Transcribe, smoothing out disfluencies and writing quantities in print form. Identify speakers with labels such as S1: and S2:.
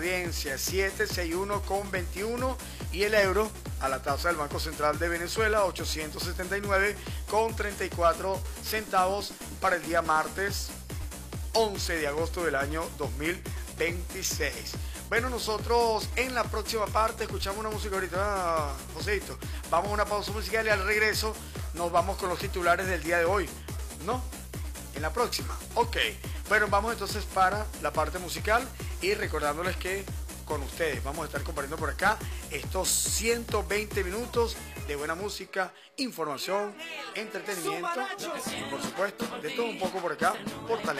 S1: audiencia 761,21 y el euro a la tasa del Banco Central de Venezuela 879,34 centavos para el día martes 11 de agosto del año 2026. Bueno, nosotros en la próxima parte escuchamos una música ahorita, Joséito. Vamos a una pausa musical y al regreso nos vamos con los titulares del día de hoy, ¿no? En la próxima, ok. Bueno, vamos entonces para la parte musical y recordándoles que con ustedes vamos a estar compartiendo por acá estos 120 minutos de buena música, información, entretenimiento y por supuesto de todo un poco por acá por Talento.